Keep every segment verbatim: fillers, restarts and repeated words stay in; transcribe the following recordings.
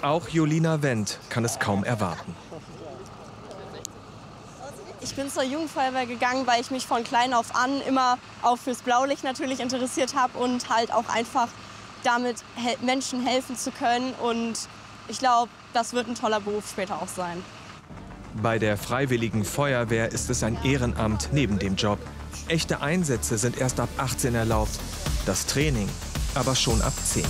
Auch Jolina Wendt kann es kaum erwarten. Ich bin zur Jugendfeuerwehr gegangen, weil ich mich von klein auf an immer auch fürs Blaulicht natürlich interessiert habe und halt auch einfach damit Menschen helfen zu können. Und ich glaube, das wird ein toller Beruf später auch sein. Bei der Freiwilligen Feuerwehr ist es ein Ehrenamt neben dem Job. Echte Einsätze sind erst ab achtzehn erlaubt, das Training aber schon ab zehn.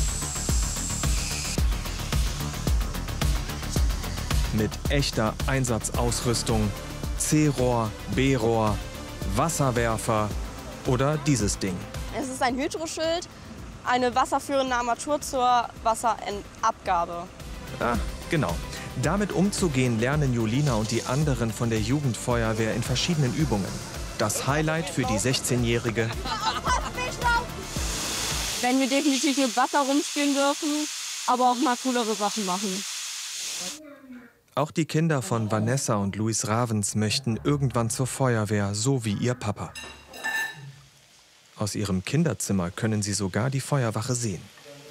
Mit echter Einsatzausrüstung, C-Rohr, B-Rohr, Wasserwerfer oder dieses Ding. Es ist ein Hydroschild, eine wasserführende Armatur zur Wasserabgabe. Ah, genau. Damit umzugehen lernen Julina und die anderen von der Jugendfeuerwehr in verschiedenen Übungen. Das Highlight für die sechzehnjährige. Wenn wir definitiv mit Wasser rumspielen dürfen, aber auch mal coolere Sachen machen. Auch die Kinder von Vanessa und Luis Ravens möchten irgendwann zur Feuerwehr, so wie ihr Papa. Aus ihrem Kinderzimmer können sie sogar die Feuerwache sehen.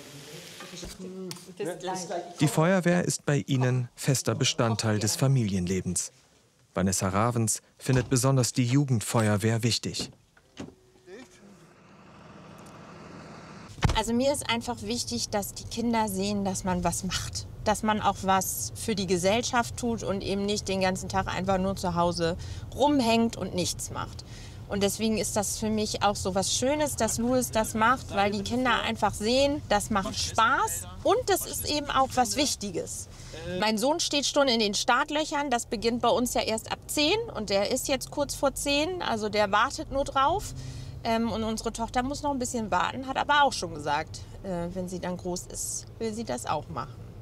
Die Feuerwehr ist bei ihnen fester Bestandteil des Familienlebens. Vanessa Ravens findet besonders die Jugendfeuerwehr wichtig. Also mir ist einfach wichtig, dass die Kinder sehen, dass man was macht. Dass man auch was für die Gesellschaft tut und eben nicht den ganzen Tag einfach nur zu Hause rumhängt und nichts macht. Und deswegen ist das für mich auch so was Schönes, dass Luis das macht, weil die Kinder einfach sehen, das macht Spaß und das ist eben auch was Wichtiges. Mein Sohn steht schon in den Startlöchern, das beginnt bei uns ja erst ab zehn und der ist jetzt kurz vor zehn, also der wartet nur drauf. Ähm, und unsere Tochter muss noch ein bisschen warten, hat aber auch schon gesagt, äh, wenn sie dann groß ist, will sie das auch machen.